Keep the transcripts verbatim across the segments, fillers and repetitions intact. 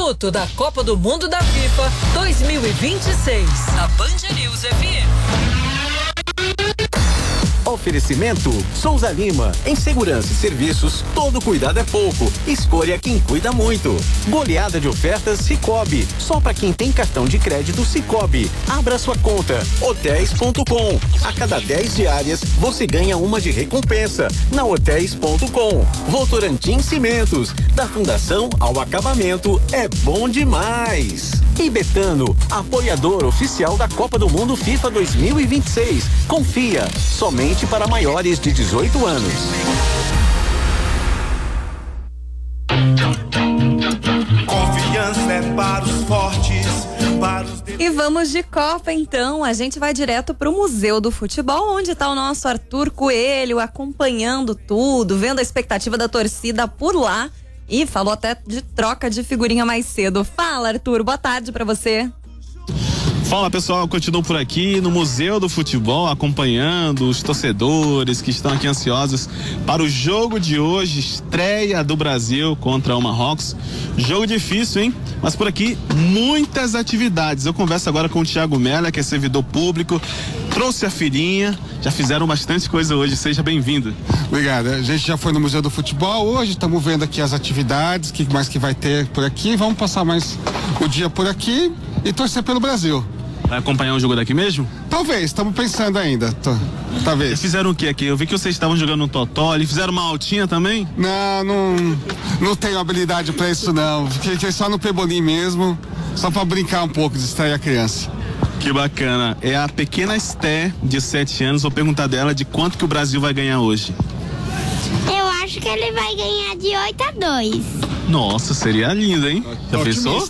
minuto da Copa do Mundo da FIFA dois mil e vinte e seis. Na Band News F M. Oferecimento Souza Lima. Em segurança e serviços, todo cuidado é pouco. Escolha quem cuida muito. Goleada de ofertas Sicoob. Só para quem tem cartão de crédito Sicoob. Abra sua conta. hotéis ponto com. A cada dez diárias, você ganha uma de recompensa. Na hotéis ponto com. Votorantim Cimentos. Da fundação ao acabamento, é bom demais. E Betano, apoiador oficial da Copa do Mundo FIFA dois mil e vinte e seis. Confia, somente para maiores de dezoito anos. Confiança é para os fortes, para os... E vamos de Copa então, a gente vai direto pro Museu do Futebol, onde tá o nosso Arthur Coelho acompanhando tudo, vendo a expectativa da torcida por lá. E falou até de troca de figurinha mais cedo. Fala, Arthur, boa tarde pra você. Fala, pessoal, continuo por aqui no Museu do Futebol, acompanhando os torcedores que estão aqui ansiosos para o jogo de hoje, estreia do Brasil contra o Marrocos. Jogo difícil, hein? Mas por aqui, muitas atividades. Eu converso agora com o Thiago Mella, que é servidor público, trouxe a filhinha, já fizeram bastante coisa hoje, seja bem-vindo. Obrigado, a gente já foi no Museu do Futebol, hoje estamos vendo aqui as atividades, o que mais que vai ter por aqui, vamos passar mais o dia por aqui e torcer pelo Brasil. Vai acompanhar o jogo daqui mesmo? Talvez, estamos pensando ainda. Tô, talvez. Eles fizeram o que aqui? Eu vi que vocês estavam jogando um totó. Eles fizeram uma altinha também? Não, não, não tenho habilidade pra isso não. Fiquei só no pebolim mesmo, só pra brincar um pouco, distrair a criança. Que bacana. É a pequena Esté, de sete anos. Vou perguntar dela de quanto que o Brasil vai ganhar hoje. Eu acho que ele vai ganhar de oito a dois. Nossa, seria lindo, hein? Já pensou?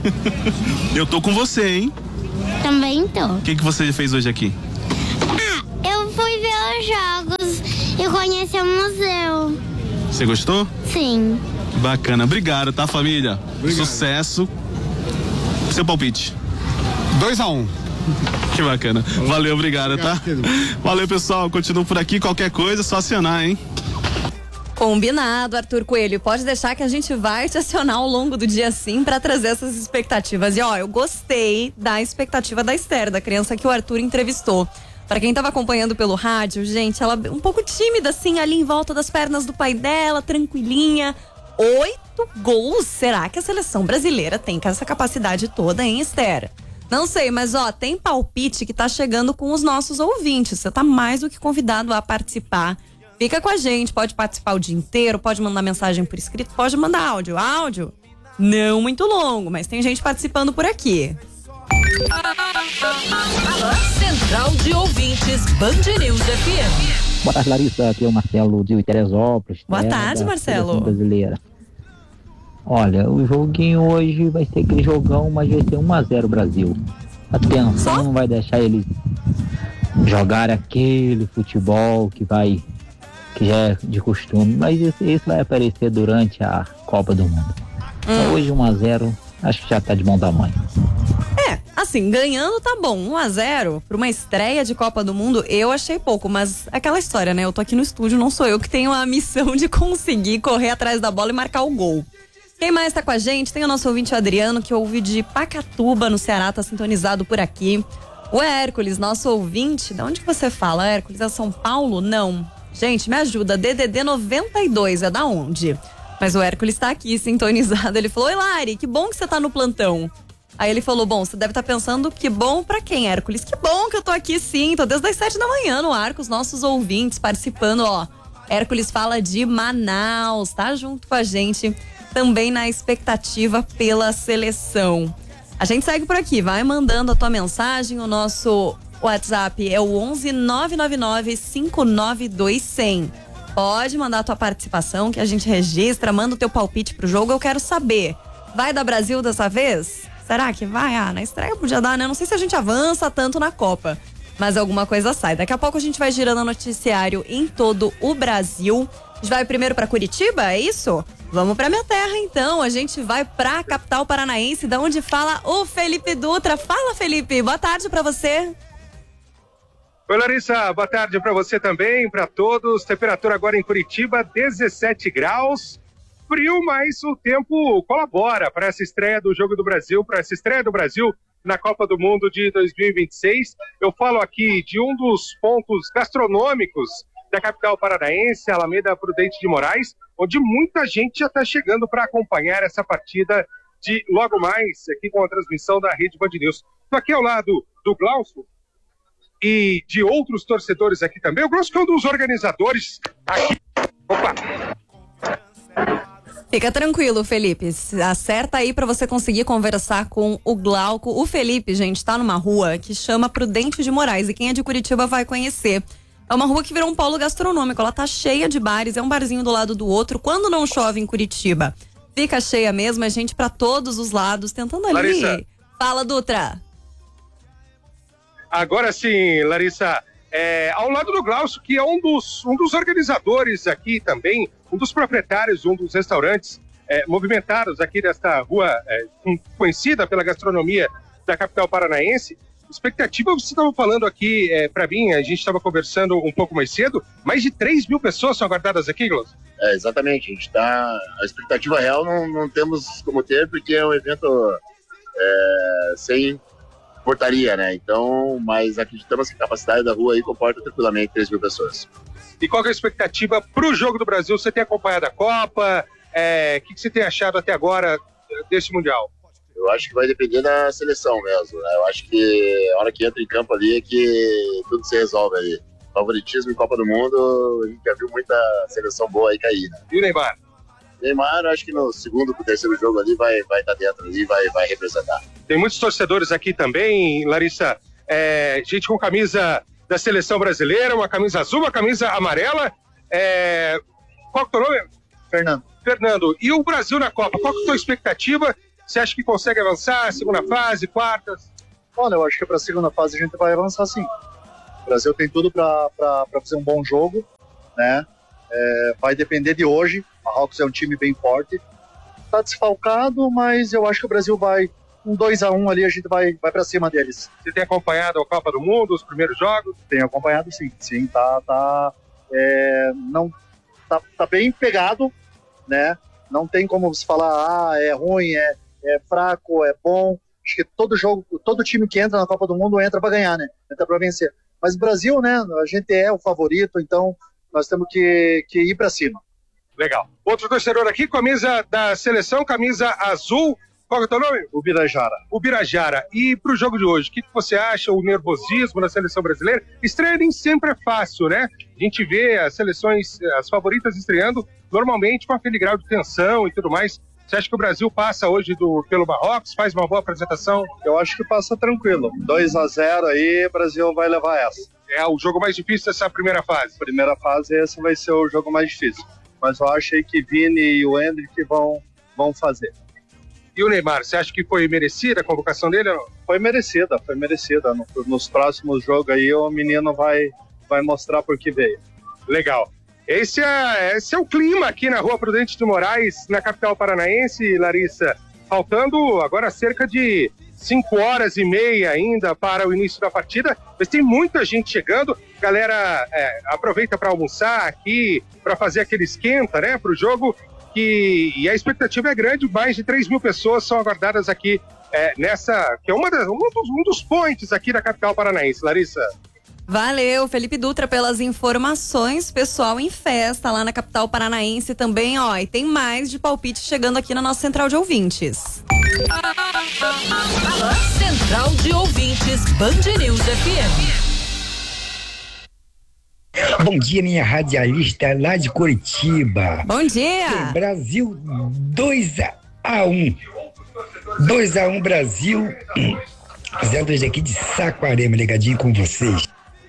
Eu tô com você, hein? Também tô. O que que você fez hoje aqui? Ah, eu fui ver os jogos e conheci o museu. Você gostou? Sim. Bacana. Obrigado, tá, família? Obrigado. Sucesso. Seu palpite? dois a um. Que bacana. Valeu, obrigado, obrigado tá? Querido. Valeu, pessoal. Continuo por aqui. Qualquer coisa, só acionar, hein? Combinado, Arthur Coelho. Pode deixar que a gente vai te acionar ao longo do dia sim pra trazer essas expectativas. E ó, eu gostei da expectativa da Esther, da criança que o Arthur entrevistou. Pra quem tava acompanhando pelo rádio, gente, ela um pouco tímida assim, ali em volta das pernas do pai dela, tranquilinha. Oito gols. Será que a seleção brasileira tem essa capacidade toda, hein, Esther? Não sei, mas ó, tem palpite que tá chegando com os nossos ouvintes. Você tá mais do que convidado a participar. Fica com a gente, pode participar o dia inteiro, pode mandar mensagem por escrito, pode mandar áudio. Áudio não muito longo, mas tem gente participando por aqui. Central de Ouvintes, Band News F M. Boa tarde, Larissa, aqui é o Marcelo de Teresópolis. Boa tarde, Marcelo. Brasileira. Olha, o joguinho hoje vai ser aquele jogão, mas vai ser um a zero Brasil. Atenção, não vai deixar eles jogar aquele futebol que vai... que já é de costume, mas isso, isso vai aparecer durante a Copa do Mundo. Hum. Então, hoje um a zero, acho que já tá de bom tamanho. É, assim, ganhando tá bom, um a zero pra uma estreia de Copa do Mundo, eu achei pouco, mas aquela história, né? Eu tô aqui no estúdio, não sou eu que tenho a missão de conseguir correr atrás da bola e marcar o gol. Quem mais tá com a gente? Tem o nosso ouvinte Adriano, que ouve de Pacatuba, no Ceará, tá sintonizado por aqui. O Hércules, nosso ouvinte, de onde que você fala, Hércules? É São Paulo? Não. Gente, me ajuda, D D D noventa e dois, é da onde? Mas o Hércules tá aqui, sintonizado. Ele falou, oi Lari, que bom que você tá no plantão. Aí ele falou, bom, você deve estar tá pensando, que bom pra quem, Hércules? Que bom que eu tô aqui sim, tô desde as sete da manhã no ar com os nossos ouvintes participando, ó. Hércules fala de Manaus, tá junto com a gente, também na expectativa pela seleção. A gente segue por aqui, vai mandando a tua mensagem, o nosso WhatsApp é o onze nove nove nove cinco nove dois zero zero. Pode mandar a tua participação que a gente registra, manda o teu palpite pro jogo, eu quero saber. Vai dar Brasil dessa vez? Será que vai? Ah, na estreia podia dar, né? Não sei se a gente avança tanto na Copa, mas alguma coisa sai. Daqui a pouco a gente vai girando o noticiário em todo o Brasil. A gente vai primeiro pra Curitiba, é isso? Vamos pra minha terra então, a gente vai pra capital paranaense, da onde fala o Felipe Dutra. Fala, Felipe, boa tarde pra você. Oi, Larissa, boa tarde para você também, para todos. Temperatura agora em Curitiba, dezessete graus. frio, mas o tempo colabora para essa estreia do Jogo do Brasil, para essa estreia do Brasil na Copa do Mundo de dois mil e vinte e seis. Eu falo aqui de um dos pontos gastronômicos da capital paranaense, Alameda Prudente de Moraes, onde muita gente já está chegando para acompanhar essa partida de logo mais, aqui com a transmissão da Rede Band News. Estou aqui ao lado do Glaucio e de outros torcedores aqui também. O Glaucio que é um dos organizadores aqui. Opa! Fica tranquilo, Felipe. Acerta aí pra você conseguir conversar com o Glauco. O Felipe, gente, tá numa rua que chama Prudente de Moraes e quem é de Curitiba vai conhecer. É uma rua que virou um polo gastronômico. Ela tá cheia de bares, é um barzinho do lado do outro. Quando não chove em Curitiba, fica cheia mesmo, é gente pra todos os lados, tentando ali. Larissa. Fala, Dutra. Agora sim, Larissa, é, ao lado do Glaucio, que é um dos, um dos organizadores aqui também, um dos proprietários, um dos restaurantes é, movimentados aqui desta rua é, conhecida pela gastronomia da capital paranaense. Expectativa, você estava falando aqui é, para mim, a gente estava conversando um pouco mais cedo, mais de três mil pessoas são aguardadas aqui, Glaucio? É, exatamente, a gente tá, a expectativa real não, não temos como ter, porque é um evento é, sem portaria, né? Então, mas acreditamos que a capacidade da rua aí comporta tranquilamente três mil pessoas. E qual que é a expectativa para o Jogo do Brasil? Você tem acompanhado a Copa? É, o que, que você tem achado até agora desse Mundial? Eu acho que vai depender da seleção mesmo, né? Eu acho que a hora que entra em campo ali é que tudo se resolve ali. Favoritismo em Copa do Mundo, a gente já viu muita seleção boa aí cair, né? E o Neymar? Neymar, eu acho que no segundo pro terceiro jogo ali vai vai estar dentro ali, vai vai representar. Tem muitos torcedores aqui também, Larissa, é, gente com camisa da seleção brasileira, uma camisa azul, uma camisa amarela. É, qual que é o teu nome? Fernando. Fernando, e o Brasil na Copa, qual que é a tua expectativa? Você acha que consegue avançar, segunda fase, quartas? Olha, eu acho que para a segunda fase a gente vai avançar sim. O Brasil tem tudo para fazer um bom jogo, né? É, vai depender de hoje. O Marrocos é um time bem forte. Tá desfalcado, mas eu acho que o Brasil vai um dois a um ali, a gente vai, vai para cima deles. Você tem acompanhado a Copa do Mundo, os primeiros jogos? Tenho acompanhado sim, sim, tá, tá, é, não, tá, tá bem pegado, né? Não tem como você falar, ah, é ruim, é, é fraco, é bom. Acho que todo jogo, todo time que entra na Copa do Mundo entra para ganhar, né? Entra para vencer. Mas o Brasil, né? A gente é o favorito, então nós temos que, que ir para cima. Legal. Outro torcedor aqui, camisa da seleção, camisa azul. Qual é o teu nome? O Birajara. O Birajara. E pro jogo de hoje, o que, que você acha? O nervosismo na seleção brasileira? Estreia nem sempre é fácil, né? A gente vê as seleções, as favoritas estreando normalmente com aquele grau de tensão e tudo mais. Você acha que o Brasil passa hoje do, pelo Marrocos, faz uma boa apresentação? Eu acho que passa tranquilo. dois a zero aí, o Brasil vai levar essa. É o jogo mais difícil dessa primeira fase? Primeira fase, esse vai ser o jogo mais difícil. Mas eu acho aí que Vini e o Endrick vão, vão fazer. E o Neymar, você acha que foi merecida a convocação dele ou não? Foi merecida, foi merecida. No, nos próximos jogos aí o menino vai, vai mostrar por que veio. Legal. Esse é, esse é o clima aqui na Rua Prudente de Moraes, na capital paranaense, Larissa. Faltando agora cerca de cinco horas e meia ainda para o início da partida, mas tem muita gente chegando. Galera, é, aproveita para almoçar aqui, para fazer aquele esquenta, né, para o jogo. Que, e a expectativa é grande, mais de três mil pessoas são aguardadas aqui é, nessa, que é uma das, um, dos, um dos pontos aqui da capital paranaense, Larissa. Valeu, Felipe Dutra, pelas informações. Pessoal em festa lá na capital paranaense também, ó. E tem mais de palpite chegando aqui na nossa central de ouvintes. Central de ouvintes, Band News F M. Bom dia, minha radialista lá de Curitiba. Bom dia. Brasil dois a um. dois a um Brasil. Zé Luiz aqui de Saquarema, ligadinho com vocês.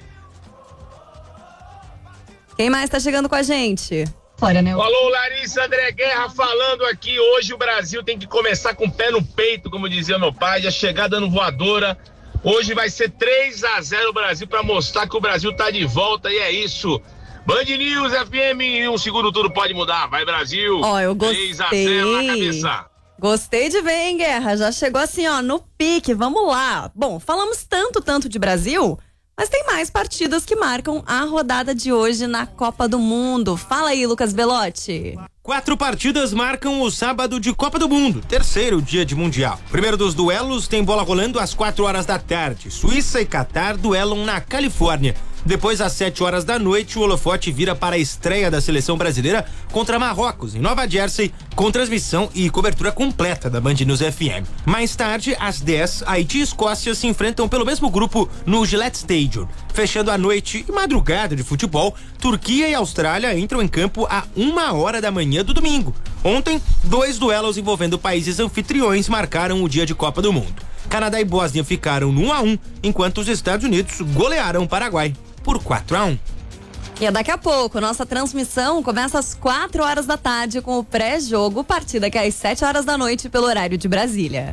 Quem mais tá chegando com a gente? Olha, né? Alô, Larissa, André Guerra falando aqui. Hoje o Brasil tem que começar com o pé no peito, como dizia meu pai, já chegar dando voadora. Hoje vai ser três a zero o Brasil para mostrar que o Brasil tá de volta e é isso. Band News F M, em um segundo tudo pode mudar. Vai, Brasil. Ó, eu gostei. três a zero na cabeça. Gostei de ver, hein, Guerra? Já chegou assim, ó, no pique. Vamos lá. Bom, falamos tanto, tanto de Brasil, Mas tem mais partidas que marcam a rodada de hoje na Copa do Mundo. Fala aí, Lucas Belotti. Quatro partidas marcam o sábado de Copa do Mundo, terceiro dia de Mundial. Primeiro dos duelos tem bola rolando às quatro horas da tarde. Suíça e Catar duelam na Califórnia. Depois, às sete horas da noite, o holofote vira para a estreia da seleção brasileira contra Marrocos, em Nova Jersey, com transmissão e cobertura completa da Band News F M. Mais tarde, às dez, Haiti e Escócia se enfrentam pelo mesmo grupo no Gillette Stadium. Fechando a noite e madrugada de futebol, Turquia e Austrália entram em campo a uma hora da manhã do domingo. Ontem, dois duelos envolvendo países anfitriões marcaram o dia de Copa do Mundo. Canadá e Bósnia ficaram no um a um, enquanto os Estados Unidos golearam o Paraguai por quatro a um. E daqui a pouco, nossa transmissão começa às quatro horas da tarde com o pré-jogo, partida que é às sete horas da noite pelo horário de Brasília.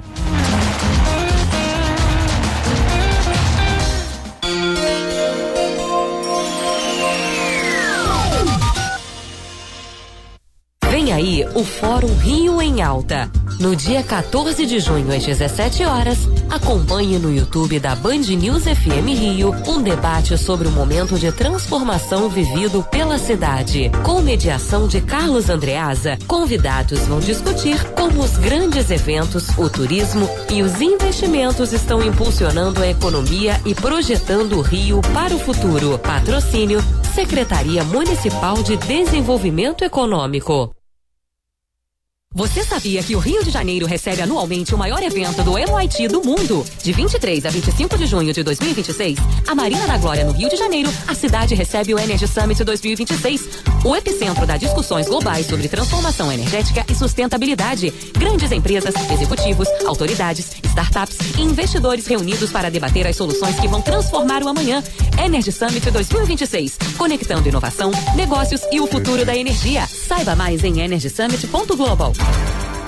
Vem aí o Fórum Rio em Alta. No dia quatorze de junho, às dezessete horas, acompanhe no YouTube da Band News F M Rio um debate sobre o momento de transformação vivido pela cidade. Com mediação de Carlos Andreasa, convidados vão discutir como os grandes eventos, o turismo e os investimentos estão impulsionando a economia e projetando o Rio para o futuro. Patrocínio: Secretaria Municipal de Desenvolvimento Econômico. Você sabia que o Rio de Janeiro recebe anualmente o maior evento do M I T do mundo? De vinte e três a vinte e cinco de junho de dois mil e vinte e seis, a Marina da Glória, no Rio de Janeiro, a cidade recebe o Energy Summit dois mil e vinte e seis, o epicentro das discussões globais sobre transformação energética e sustentabilidade. Grandes empresas, executivos, autoridades, startups e investidores reunidos para debater as soluções que vão transformar o amanhã. Energy Summit dois mil e vinte e seis, conectando inovação, negócios e o futuro da energia. Saiba mais em energy summit ponto global.